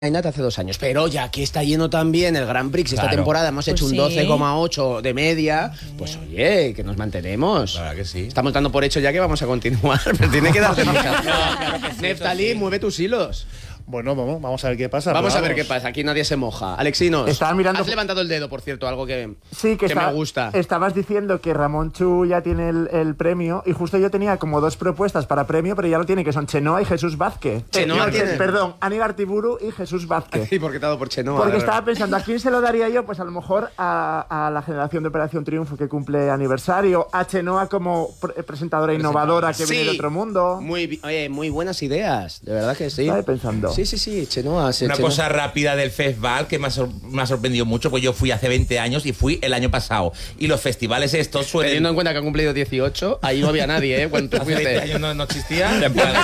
Inat hace 2 años, pero ya que está lleno también el Grand Prix, esta temporada hemos hecho un 12,8 de media, pues oye, que nos mantenemos. La verdad que sí. Estamos dando por hecho ya que vamos a continuar, pero tiene que darte mucha. Neftalí, mueve tus hilos. Bueno, vamos a ver qué pasa. Vamos a ver qué pasa, aquí nadie se moja. Alexinos, estaba mirando... has levantado el dedo, por cierto, algo que me gusta. Estabas diciendo que Ramón Chu ya tiene el premio, y justo yo tenía como 2 propuestas para premio, pero ya lo tiene, que son Chenoa y Jesús Vázquez. Perdón, Aníbal Artiburu y Jesús Vázquez. ¿Y por qué te ha dado por Chenoa? Porque estaba pensando, ¿a quién se lo daría yo? Pues a lo mejor a la generación de Operación Triunfo, que cumple aniversario, a Chenoa como presentadora innovadora que viene de otro mundo. Muy buenas ideas, de verdad que sí. Estaba pensando. Sí, Chenoa. Una cosa rápida del festival que me ha sorprendido mucho, pues yo fui hace 20 años y fui el año pasado. Y los festivales estos suelen... Teniendo en cuenta que han cumplido 18, ahí no había nadie, ¿eh? Cuando tú fuiste. 20 años no existía.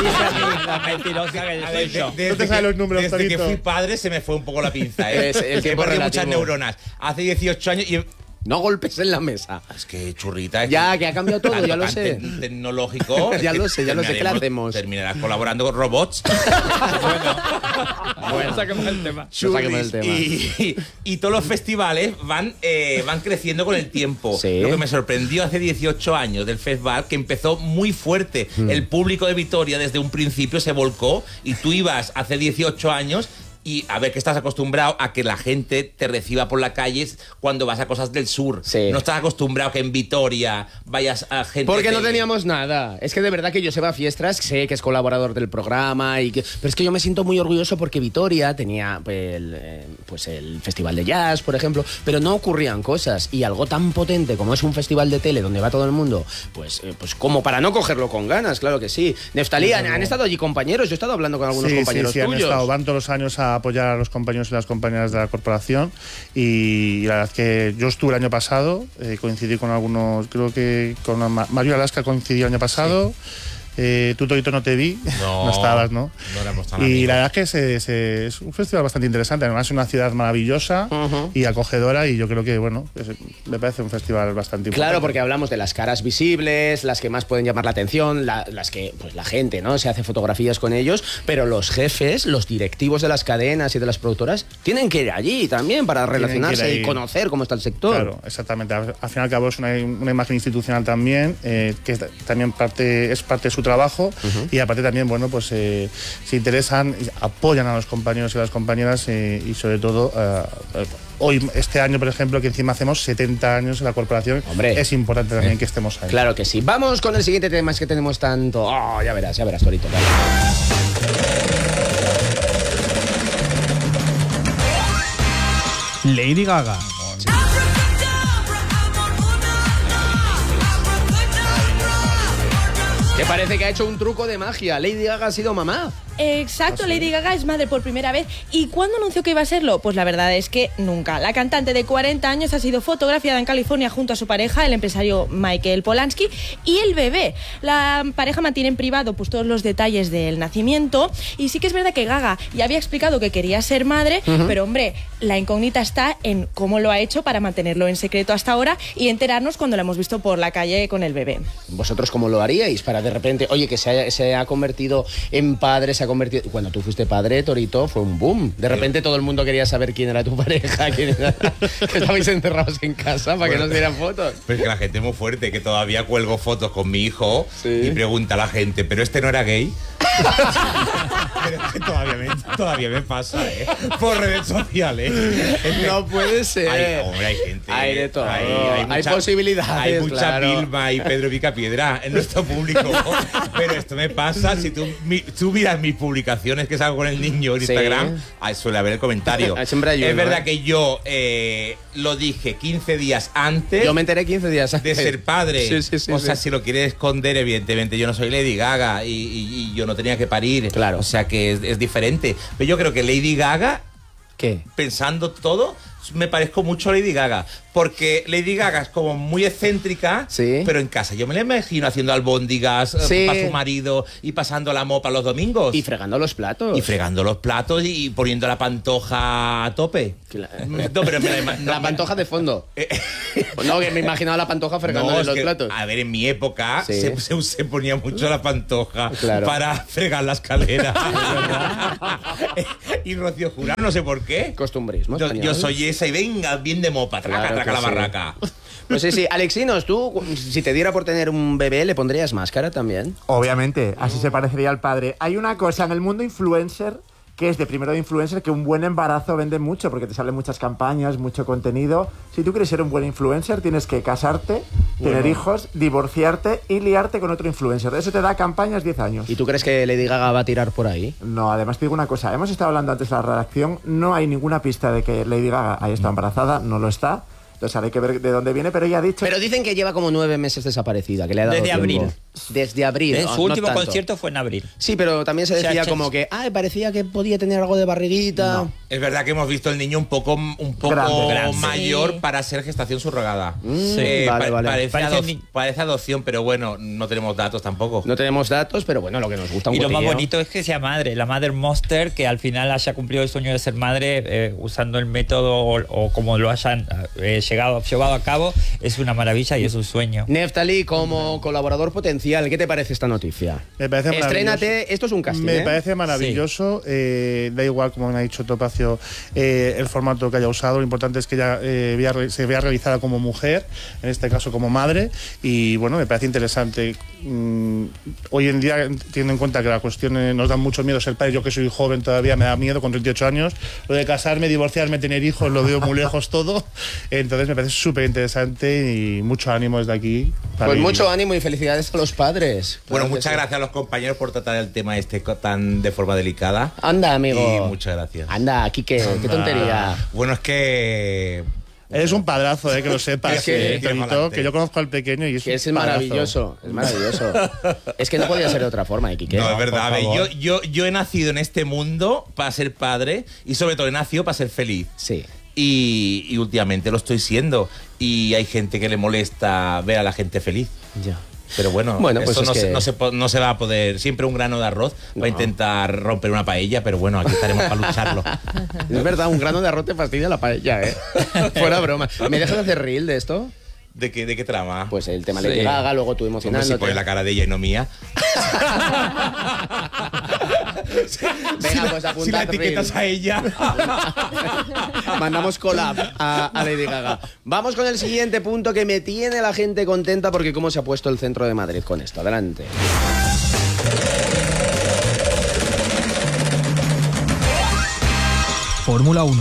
Desde que fui padre se me fue un poco la pinza, ¿eh? El tiempo perdí relativo. muchas neuronas. Hace 18 años y... No golpes en la mesa. Es que churrita. Ya, que ha cambiado todo, ya lo sé. Tecnológico. Ya lo sé, ¿qué le hacemos? Terminarás colaborando con robots. Bueno, saquemos el tema. Y todos los festivales van creciendo con el tiempo. Sí. Lo que me sorprendió hace 18 años del festival, que empezó muy fuerte. El público de Vitoria desde un principio se volcó y tú ibas hace 18 años... Y a ver, que estás acostumbrado a que la gente te reciba por la calle cuando vas a cosas del sur. Sí. No estás acostumbrado a que en Vitoria vayas a gente... Porque no teníamos nada. Es que de verdad que Joseba Fiestras, sé que es colaborador del programa, pero es que yo me siento muy orgulloso porque Vitoria tenía pues el Festival de Jazz, por ejemplo, pero no ocurrían cosas. Y algo tan potente como es un festival de tele donde va todo el mundo, pues como para no cogerlo con ganas, claro que sí. Neftalí, han estado allí compañeros, yo he estado hablando con algunos compañeros tuyos. Han estado, van todos los años a apoyar a los compañeros y las compañeras de la corporación, y la verdad es que yo estuve el año pasado, coincidí con algunos, creo que con Mario Alaska coincidió el año pasado. Tú, Torito, no te vi, no estabas, ¿no? No éramos tan y amigos. la verdad es que es un festival bastante interesante. Además es una ciudad maravillosa y acogedora, y yo creo que, bueno, me parece un festival bastante importante. Claro, porque hablamos de las caras visibles, las que más pueden llamar la atención, las que pues la gente, ¿no? Se hace fotografías con ellos, pero los jefes, los directivos de las cadenas y de las productoras tienen que ir allí también para relacionarse y conocer cómo está el sector. Claro, exactamente. Al fin y al cabo es una imagen institucional también, que también es parte de su trabajo, y aparte también, bueno, pues se interesan, apoyan a los compañeros y a las compañeras, y sobre todo hoy, este año, por ejemplo, que encima hacemos 70 años en la corporación. Hombre, es importante también que estemos ahí. Claro que sí. Vamos con el siguiente tema, es que tenemos tanto. Oh, ya verás, Torito. Vale. Lady Gaga. Que parece que ha hecho un truco de magia. Lady Gaga ha sido mamá. Exacto, Lady Gaga es madre por primera vez. ¿Y cuándo anunció que iba a serlo? Pues la verdad es que nunca. La cantante de 40 años ha sido fotografiada en California junto a su pareja, el empresario Michael Polanski, y el bebé. La pareja mantiene en privado pues todos los detalles del nacimiento, y sí que es verdad que Gaga ya había explicado que quería ser madre, pero hombre, la incógnita está en cómo lo ha hecho para mantenerlo en secreto hasta ahora y enterarnos cuando la hemos visto por la calle con el bebé. ¿Vosotros cómo lo haríais para de repente, oye, que se ha convertido en padre, cuando tú fuiste padre, Torito, fue un boom. De repente todo el mundo quería saber quién era tu pareja, que estabais encerrados en casa para que nos dieran fotos. Pero es que la gente es muy fuerte, que todavía cuelgo fotos con mi hijo y pregunta a la gente, ¿pero este no era gay? Pero es que todavía me pasa, por redes sociales. No puede ser. Hay gente. Hay de todo. Hay mucha, posibilidades. Hay mucha claro. Vilma y Pedro Picapiedra en nuestro público. Pero esto me pasa, si tú miras mis publicaciones que salgo con el niño en Instagram, suele haber el comentario. Siempre hay uno, es verdad que yo lo dije 15 días antes. Yo me enteré 15 días antes de ser padre. Sí, o sea, si lo quieres esconder, evidentemente yo no soy Lady Gaga y yo no tenía que parir. Claro. O sea que es diferente. Pero yo creo que Lady Gaga, ¿qué? pensando todo, me parezco mucho a Lady Gaga. Porque Lady Gaga es como muy excéntrica, Sí. pero en casa yo me la imagino haciendo albóndigas Sí. para su marido y pasando la mopa los domingos. Y fregando los platos. Y fregando los platos y poniendo la pantoja a tope. No, pero La pantoja de fondo. No, que me imaginaba la pantoja fregándole es los que, platos. a ver, en mi época Sí. se ponía mucho la pantoja Claro. para fregar la escalera. Y Rocío Jurado, no sé por qué. Costumbrismo Yo español. soy esa y venga, bien de mopa, traca, Claro traca que la sí. barraca. Pues sí. Alexinos, tú, si te diera por tener un bebé, ¿le pondrías máscara también? Obviamente, así se parecería al padre. Hay una cosa en el mundo influencer que es de primero de influencer que un buen embarazo vende mucho porque te salen muchas campañas, mucho contenido. Si tú quieres ser un buen influencer tienes que casarte, tener hijos, divorciarte y liarte con otro influencer. Eso te da campañas 10 años. ¿Y tú crees que Lady Gaga va a tirar por ahí? No, además te digo una cosa. Hemos estado hablando antes de la redacción. No hay ninguna pista de que Lady Gaga haya estado embarazada. No lo está. Entonces hay que ver de dónde viene, pero ella ha dicho... Pero dicen que lleva como 9 meses desaparecida, que le ha dado Desde tiempo. abril. Desde abril. Su no último tanto. concierto fue en abril. Sí, pero también se O sea, decía como que, parecía que podía tener algo de barriguita. No. Es verdad que hemos visto el niño un poco Grande. mayor Sí. para ser gestación subrogada. Vale, vale. Parece adopción, pero bueno, no tenemos datos tampoco. No tenemos datos, pero bueno, lo que nos gusta un Y lo más cotilleo. bonito es que sea madre, la Mother Monster, que al final haya cumplido el sueño de ser madre usando el método o como lo hayan llevado a cabo, es una maravilla y es un sueño. Neftali, como colaborador potencial, ¿qué te parece esta noticia? Me parece maravilloso. Estrénate, esto es un casting, Me ¿eh? parece maravilloso. Da igual, como me ha dicho Topacio, el formato que haya usado. Lo importante es que ella se vea realizada como mujer, en este caso como madre. Y bueno, me parece interesante. Hoy en día, teniendo en cuenta que la cuestión nos da mucho miedo ser padre, yo que soy joven todavía me da miedo con 38 años. Lo de casarme, divorciarme, tener hijos, lo veo muy lejos todo. Entonces me parece súper interesante y mucho ánimo desde aquí. Pues mucho ánimo y felicidades a los padres. Bueno, Claro que muchas sí. gracias a los compañeros por tratar el tema tan de forma delicada. Anda, amigo. Y muchas gracias. Anda, Quique, qué tontería. Bueno, es que... Eres un padrazo, que lo sepas, Es que- Tonito, que yo conozco al pequeño y es Que un es padrazo. maravilloso, es maravilloso. Es que no podía ser de otra forma, Quique. No, es verdad. A ver, por favor. yo he nacido en este mundo para ser padre y sobre todo he nacido para ser feliz. Sí. Y últimamente lo estoy siendo. Y hay gente que le molesta ver a la gente feliz. Ya. Pero bueno, Bueno, pues eso es que- no se va a poder. Siempre un grano de arroz va a intentar romper una paella, pero bueno, aquí estaremos para lucharlo. Es verdad, un grano de arroz te fastidia la paella, ¿eh? Fuera broma. ¿Me dejas hacer reel de esto? ¿De qué trama? Pues el tema Sí. de Gaga, luego tú Hombre, si emocionándote. pones la cara de ella y no mía. Venga, pues Si la apuntad etiquetas reel. a ella. Mandamos collab a Lady Gaga. Vamos con el siguiente punto que me tiene la gente contenta porque cómo se ha puesto el centro de Madrid con esto. Adelante. Fórmula 1.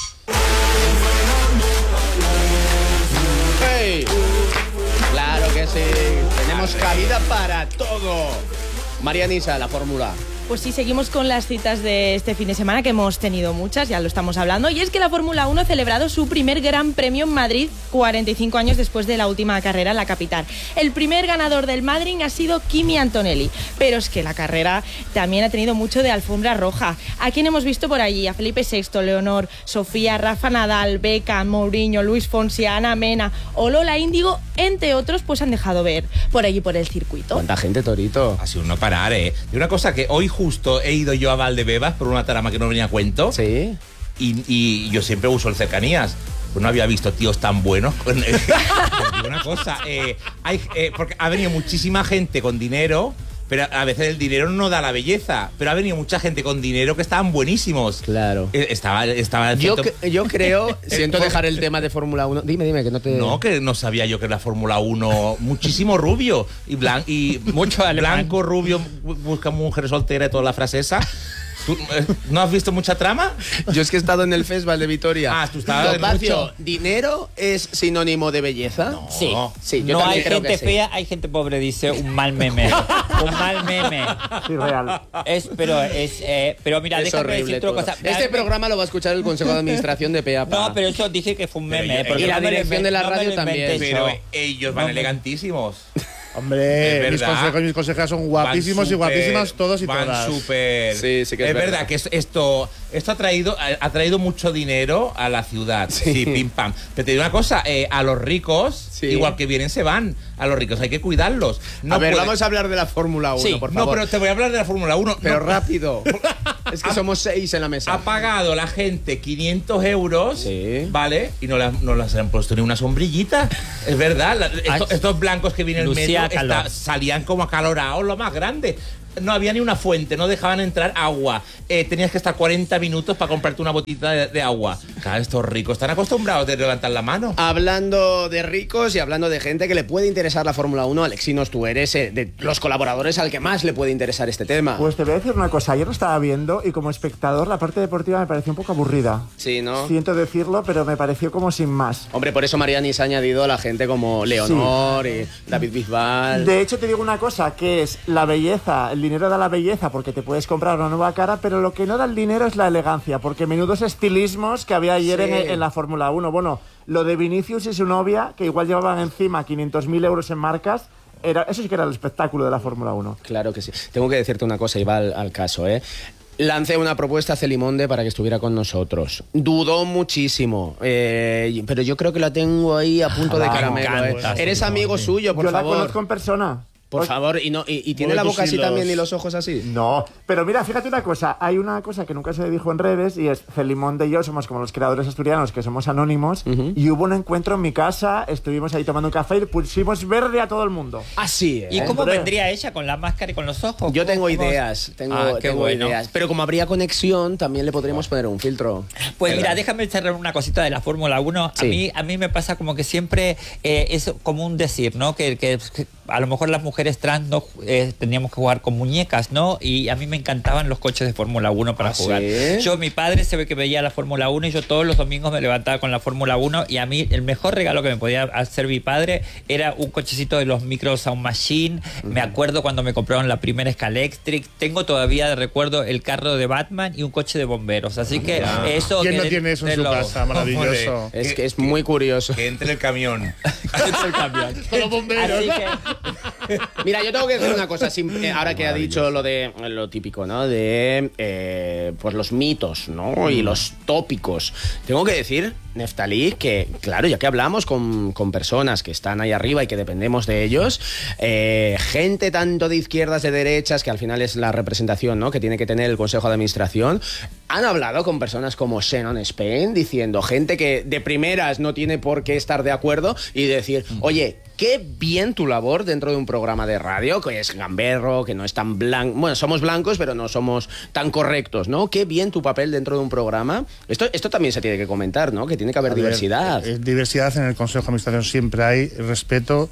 ¡Hey! Claro que sí. Tenemos cabida para todo. Marianisa, la fórmula. Pues sí, seguimos con las citas de este fin de semana, que hemos tenido muchas, ya lo estamos hablando, y es que la Fórmula 1 ha celebrado su primer Gran Premio en Madrid 45 años después de la última carrera en la capital. El primer ganador del Madrid ha sido Kimi Antonelli, pero es que la carrera también ha tenido mucho de alfombra roja. ¿A quién hemos visto por allí? A Felipe VI, Leonor, Sofía, Rafa Nadal, Beckham, Mourinho, Luis Fonsi, Ana Mena o Lola Índigo, entre otros, pues han dejado ver por allí por el circuito. ¿Cuánta gente, Torito? Ha sido un no parar, ¿eh? Y una cosa que hoy justo he ido yo a Valdebebas por una trama que no venía a cuento. Sí. Y yo siempre uso el cercanías. Pues no había visto tíos tan buenos. Pero digo una cosa, porque ha venido muchísima gente con dinero, pero a veces el dinero no da la belleza. Pero ha venido mucha gente con dinero que estaban buenísimos. Claro. Estaba Yo creo, siento dejar el tema de Fórmula 1. Dime, que no te... No, que no sabía yo que la Fórmula 1 muchísimo rubio y Mucho alemán. blanco, rubio, busca mujer soltera y toda la frase esa. ¿Tú, no has visto mucha trama? Yo es que he estado en el Festival de Vitoria. Ah, tú estabas en Topacio, mucho. ¿dinero es sinónimo de belleza? No. Sí. Sí, yo no también hay creo gente que sí. fea, hay gente pobre, dice un mal meme. Un mal meme. Sí, real. Pero mira, Es déjame horrible decirte todo. una cosa. Este programa lo va a escuchar el Consejo de Administración de PEAPA. No, pero eso dije que fue un Pero meme. yo- porque y la no me lo dirección de la no me radio lo inventé también. yo. Pero ellos van No, elegantísimos. Hombre, Es mis verdad. consejos y mis consejeras son guapísimos y Van guapísimas súper- todos y van todas. súper. Sí, sí que es verdad verdad. que esto esto ha traído mucho dinero a la ciudad. Sí, pim pam. Pero te digo una cosa, a los ricos, igual que vienen, se van. A los ricos hay que cuidarlos. No a ver, vamos a hablar de la Fórmula 1, por favor. No, pero te voy a hablar de la Fórmula 1. Pero rápido. Es que somos 6 en la mesa. Ha pagado la gente 500 euros, ¿vale? Y no las han puesto ni una sombrillita. Es verdad. Estos blancos que vienen en el metro salían como acalorados, lo más grande. No había ni una fuente, no dejaban entrar agua. Tenías que estar 40 minutos para comprarte una botita de agua. Claro, estos ricos están acostumbrados a levantar la mano. Hablando de ricos y hablando de gente que le puede interesar la Fórmula 1, Alexinos, tú eres de los colaboradores al que más le puede interesar este tema. Pues te voy a decir una cosa. Ayer lo estaba viendo y como espectador la parte deportiva me pareció un poco aburrida. Sí, ¿no? Siento decirlo, pero me pareció como sin más. Hombre, por eso Mariani se ha añadido a la gente como Leonor y David Bisbal. De hecho, te digo una cosa, que es la belleza. El dinero da la belleza porque te puedes comprar una nueva cara, pero lo que no da el dinero es la elegancia, porque menudos estilismos que había ayer en la Fórmula 1. Bueno, lo de Vinicius y su novia, que igual llevaban encima 500.000 euros en marcas, eso sí que era el espectáculo de la Fórmula 1. Claro que sí. Tengo que decirte una cosa y va al caso, ¿eh? Lancé una propuesta a Celimonde para que estuviera con nosotros. Dudó muchísimo, pero yo creo que la tengo ahí a punto de caramelo. Eres amigo suyo, por favor. Yo la conozco en persona. Por favor, ¿y tiene la boca así también y los ojos así? No, pero mira, fíjate una cosa. Hay una cosa que nunca se dijo en redes y es Celimonde y yo somos como los creadores asturianos que somos anónimos y hubo un encuentro en mi casa, estuvimos ahí tomando un café y pusimos verde a todo el mundo. Así, ¿Y cómo vendría ella con la máscara y con los ojos? Yo tengo ideas, tengo ideas. Pero como habría conexión, también le podríamos poner un filtro. Pues mira, déjame cerrar una cosita de la Fórmula 1. Sí. A mí me pasa como que siempre es como un decir, ¿no? Que a lo mejor las mujeres trans no teníamos que jugar con muñecas, ¿no? Y a mí me encantaban los coches de Fórmula 1 para jugar. ¿Sí? Mi padre se ve que veía la Fórmula 1 y yo todos los domingos me levantaba con la Fórmula 1 y a mí el mejor regalo que me podía hacer mi padre era un cochecito de los Micro Sound Machine. Me acuerdo cuando me compraron la primera Scalectric. Tengo todavía de recuerdo el carro de Batman y un coche de bomberos. Así que eso... ¿Quién no tiene eso en su casa? Maravilloso. Es que es muy curioso. Que entre el camión. Que entre el camión. Con los bomberos. Así que... Mira, yo tengo que decir una cosa, ahora que ha dicho lo típico, ¿no? De pues los mitos, ¿no? Y los tópicos. Tengo que decir, Neftalí, que claro, ya que hablamos con personas que están ahí arriba y que dependemos de ellos, gente tanto de izquierdas, de derechas, que al final es la representación, ¿no? Que tiene que tener el Consejo de Administración, han hablado con personas como Shannon Spain, diciendo gente que de primeras no tiene por qué estar de acuerdo y decir, oye, qué bien tu labor dentro de un programa de radio, que es gamberro, que no es tan blanco. Bueno, somos blancos, pero no somos tan correctos, ¿no? Qué bien tu papel dentro de un programa. Esto también se tiene que comentar, ¿no? Que tiene que haber diversidad. Diversidad en el Consejo de Administración siempre hay, respeto.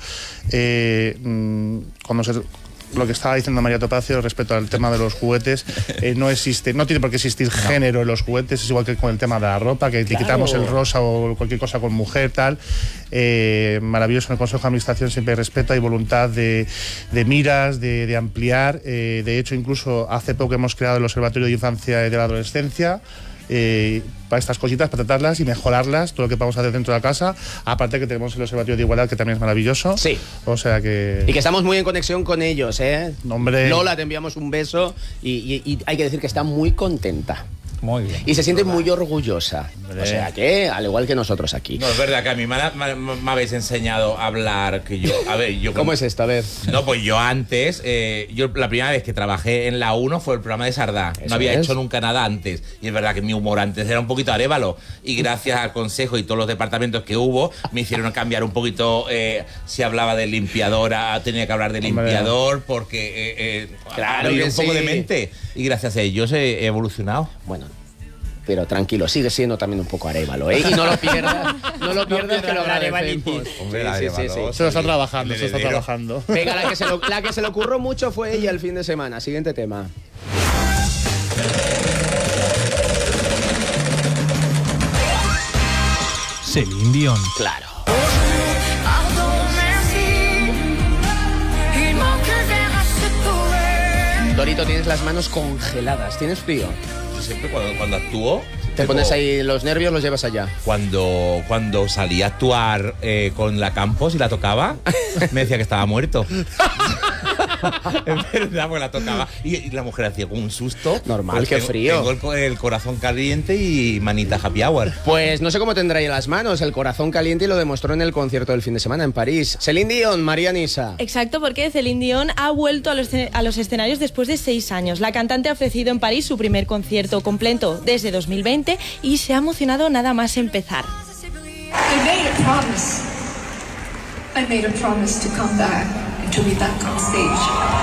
Lo que estaba diciendo María Topacio respecto al tema de los juguetes, no tiene por qué existir género en los juguetes, es igual que con el tema de la ropa, que etiquetamos el rosa o cualquier cosa con mujer, tal. Maravilloso, en el Consejo de Administración siempre hay respeto, hay voluntad de miras, de ampliar. De hecho, incluso hace poco hemos creado el Observatorio de Infancia y de la Adolescencia, para estas cositas, para tratarlas y mejorarlas, todo lo que vamos a hacer dentro de la casa. Aparte que tenemos el Observatorio de Igualdad, que también es maravilloso. Sí. O sea que... Y que estamos muy en conexión con ellos, ¿eh? Hombre. Lola, te enviamos un beso y hay que decir que está muy contenta. Muy bien. Y se siente muy orgullosa. O sea que, al igual que nosotros aquí. No, es verdad que a mí me habéis enseñado a hablar, que yo... A ver, yo ¿Cómo es esto? A ver. No, pues yo antes, la primera vez que trabajé en la 1 fue el programa de Sardá. No había hecho nunca nada antes. Y es verdad que mi humor antes era un poquito arévalo. Y gracias al consejo y todos los departamentos que hubo, me hicieron cambiar un poquito. Si hablaba de limpiadora, tenía que hablar de limpiador, porque claro, abrir un poco de mente. Y gracias a ellos he evolucionado. Bueno, pero tranquilo, sigue siendo también un poco arévalo, ¿eh? Y no lo pierdas, que lo agradecemos. Hombre, sí. Se lo está trabajando, Venga, la que se le ocurrió mucho fue ella el fin de semana. Siguiente tema. Céline Dion. Claro. Dorito, tienes las manos congeladas. ¿Tienes frío? Yo siempre cuando actúo... Te pones ahí los nervios, los llevas allá. Cuando salí a actuar con la Campos y la tocaba, me decía que estaba muerto. Es verdad, pues la tocaba. Y la mujer hacía como un susto. Normal, Pues qué frío. Tengo el corazón caliente y manita happy hour. Pues no sé cómo tendrá ahí las manos, el corazón caliente, y lo demostró en el concierto del fin de semana en París. Celine Dion, María Nisa. Exacto, porque Celine Dion ha vuelto a los escenarios después de 6 años. La cantante ha ofrecido en París su primer concierto completo desde 2020 y se ha emocionado nada más empezar. I made a promise to come back and to be back on stage.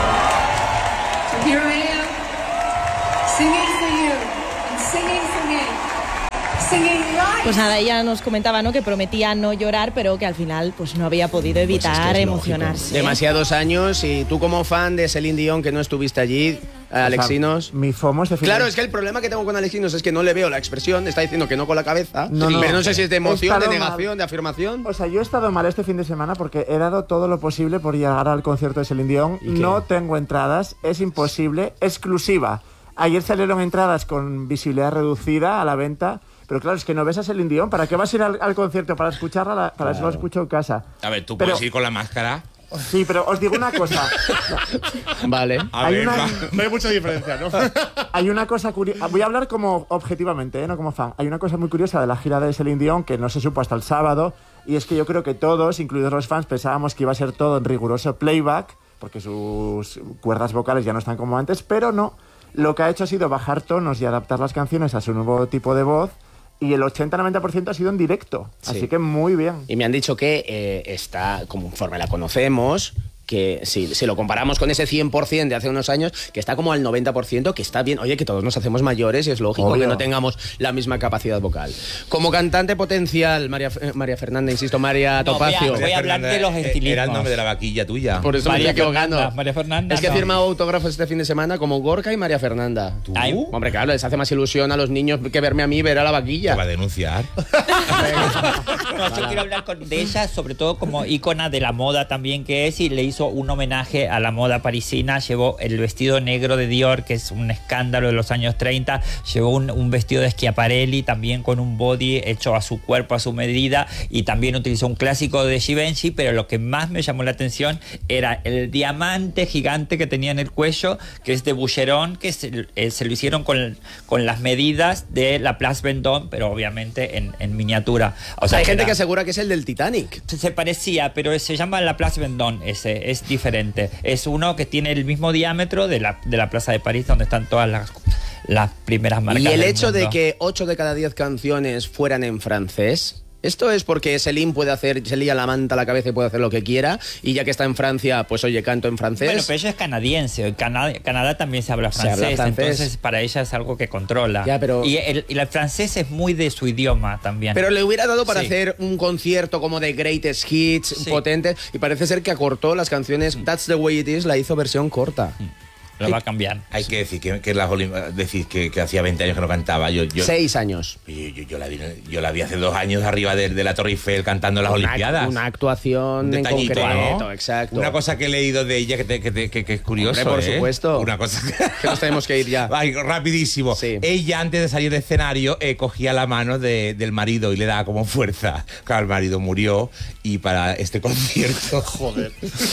So here I am, singing for you and singing for me, singing live. Pues nada, ella nos comentaba, ¿no?, que prometía no llorar, pero que al final pues no había podido evitar Pues es que es emocionarse. lógico. Demasiados años, y tú como fan de Celine Dion que no estuviste allí, Alexinos. Mi FOMO es de Claro, es que el problema que tengo con Alexinos es que no le veo la expresión, está diciendo que no con la cabeza, No, no. pero no sé si es de emoción, de He estado negación, mal. de afirmación. O sea, yo he estado mal este fin de semana porque he dado todo lo posible por llegar al concierto de Celine Dion. ¿Y qué? No tengo entradas, es imposible, exclusiva. Ayer salieron entradas con visibilidad reducida a la venta, pero claro, es que no ves a Celine Dion. ¿Para qué vas a ir al concierto? Para escucharla, para eso lo escucho en casa. A ver, tú Pero- puedes ir con la máscara. Sí, pero os digo una cosa. Vale. A Hay ver, una- va. No hay mucha diferencia, ¿no? Hay una cosa curiosa. Voy a hablar como objetivamente, no como fan. Hay una cosa muy curiosa de la gira de Celine Dion que no se supo hasta el sábado. Y es que yo creo que todos, incluidos los fans, pensábamos que iba a ser todo en riguroso playback, porque sus cuerdas vocales ya no están como antes, pero no. Lo que ha hecho ha sido bajar tonos y adaptar las canciones a su nuevo tipo de voz. Y el 80-90% ha sido en directo. Sí. Así que muy bien. Y me han dicho que está, conforme la conocemos, que si lo comparamos con ese 100% de hace unos años, que está como al 90%, que está bien. Oye, que todos nos hacemos mayores y es lógico Obvio. que no tengamos la misma capacidad vocal. Como cantante potencial, María Fernanda, insisto, María No, Topacio. voy a hablar de los estilismos. Era el nombre de la vaquilla tuya. Por eso me estoy equivocando. María Fernanda. Es que he no. firmado autógrafos este fin de semana como Gorka y María Fernanda. ¿Tú? Ay. Hombre, claro, les hace más ilusión a los niños que verme a mí ver a la Te vaquilla. va a denunciar. No, yo quiero hablar de ella, sobre todo como ícona de la moda también que es, y le hizo un homenaje a la moda parisina. Llevó el vestido negro de Dior, que es un escándalo de los años 30. Llevó un vestido de Schiaparelli, también con un body hecho a su cuerpo, a su medida, y también utilizó un clásico de Givenchy, pero lo que más me llamó la atención era el diamante gigante que tenía en el cuello, que es de Boucheron, que se lo hicieron con las medidas de la Place Vendôme, pero obviamente en miniatura. O sea, Hay gente era- que asegura que es el del Titanic. se parecía, pero se llama la Place Vendôme, ese es diferente. Es uno que tiene el mismo diámetro de la Plaza de París, donde están todas las primeras marcas Y el del hecho de mundo. que 8 de cada 10 canciones fueran en francés, esto es porque Celine puede hacer, se lía la manta a la cabeza y puede hacer lo que quiera, y ya que está en Francia, pues oye, canto en francés. Bueno, pero ella es canadiense. En Canadá también se habla Se habla francés, francés. entonces para ella es algo que controla. Ya, pero- y el francés es muy de su idioma también. Pero le hubiera dado para Sí. hacer un concierto como de Greatest Hits, Sí. potente, y parece ser que acortó las canciones. That's the Way It Is, la hizo versión corta. Lo va a cambiar. Hay que decir que las decir que hacía 20 años que no cantaba. Yo 6 años. yo la vi hace 2 años arriba de la Torre Eiffel cantando en las Olimpiadas. Una actuación Un en detallito, concreto, ¿no? exacto. Una cosa que he leído de ella que es curioso. Hombre, por supuesto. Una cosa Que nos tenemos que ir ya. Ay, rapidísimo. Sí. Ella, antes de salir del escenario, cogía la mano del marido y le daba como fuerza. Claro, el marido murió y para este concierto. Joder.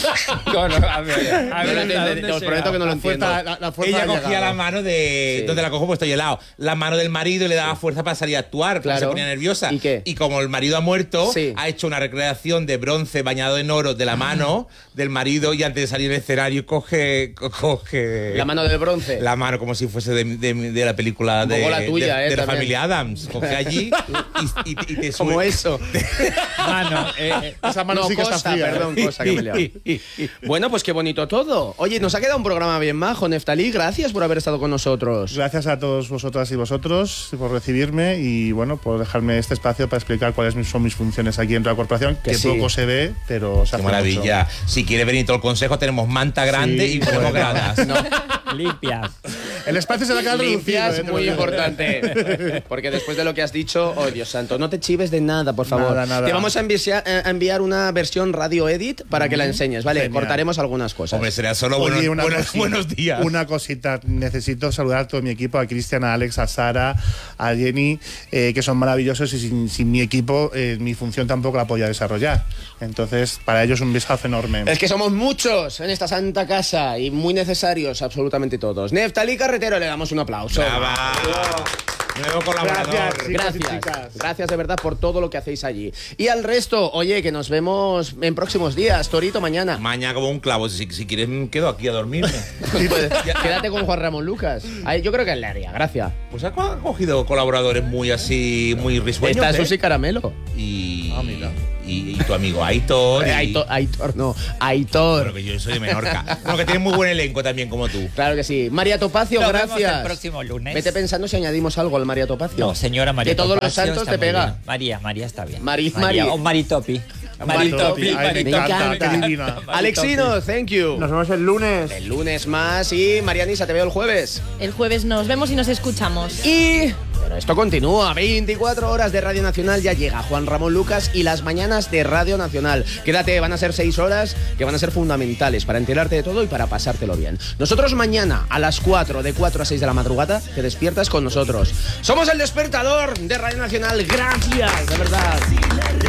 A ver, No lo entenderé, te os prometo que no lo entiendo. La fuerza Ella ha cogía llegado. la mano de. Sí. Donde la cojo, pues estoy helado. La mano del marido y le daba fuerza para salir a actuar. Claro. Se ponía nerviosa. ¿Y qué? Y como el marido ha muerto, Sí. ha hecho una recreación de bronce bañado en oro de la mano del marido, y antes de salir al escenario coge. La mano del bronce. La mano como si fuese de la película Un de, poco la tuya, de la también. familia Adams. Coge allí y te sube. Como eso. Mano, Esa mano No, sí que cosa, está fría. perdón, cosa que me he liado. Bueno, pues qué bonito todo. Oye, nos ha quedado un programa bien majo, Neftalí. Gracias por haber estado con nosotros. Gracias a todos vosotras y vosotros por recibirme y bueno, por dejarme este espacio para explicar cuáles son mis funciones aquí dentro de la corporación, que sí. poco se ve, pero se Qué hace maravilla. Si quiere venir todo el consejo, tenemos manta grande Sí, y ponemos bueno. gradas. limpias. El espacio se va a quedar reducido. Limpias, muy importante. Porque después de lo que has dicho, oh Dios santo, no te chives de nada, por favor. Nada. Te vamos a enviar una versión radio edit para que la enseñes, ¿vale? Genial. Cortaremos algunas cosas. Hombre, será solo Oye, buenos días. Una cosita, necesito saludar a todo mi equipo, a Cristian, a Alex, a Sara, a Jenny, que son maravillosos y sin mi equipo mi función tampoco la podía desarrollar. Entonces, para ellos un besazo enorme. Es que somos muchos en esta santa casa y muy necesarios absolutamente todos. Neftalí Carretero, le damos un aplauso. Brava. Nuevo colaborador. Gracias de verdad por todo lo que hacéis allí. Y al resto, oye, que nos vemos en próximos días. Torito, mañana. Mañana como un clavo. Si quieres, me quedo aquí a dormirme. Pues, quédate con Juan Ramón Lucas. Ay, yo creo que le haría gracia. Pues ha cogido colaboradores muy así, muy risueños. Está Susi Caramelo. Mira. Y tu amigo Aitor. Aitor, no. Aitor. Pero que yo soy de Menorca. Bueno, que tiene muy buen elenco también como tú. Claro que sí. María Topacio, Nos gracias. vemos el próximo lunes. Vete pensando si añadimos algo al María Topacio. No, señora María Que todos los Topacio santos está te muy pega. bien. María está bien. María. O Maritopi. Maritopi, ay, me encanta, qué divina. Alexino, thank you. Nos vemos el lunes. El lunes más y Marianisa, te veo el jueves. El jueves nos vemos y nos escuchamos. Pero esto continúa, 24 horas de Radio Nacional, ya llega Juan Ramón Lucas y las mañanas de Radio Nacional. Quédate, van a ser 6 horas que van a ser fundamentales para enterarte de todo y para pasártelo bien. Nosotros mañana a las 4, de 4 a 6 de la madrugada, te despiertas con nosotros. Somos el despertador de Radio Nacional, gracias, de verdad.